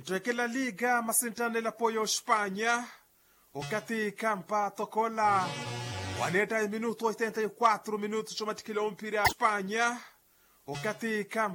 Entre la Liga masintana la Poyo Espanha, wakati Campa Tocola, waneta minuto 84 minutos chomatikilo mpira Espanha, wakati Campa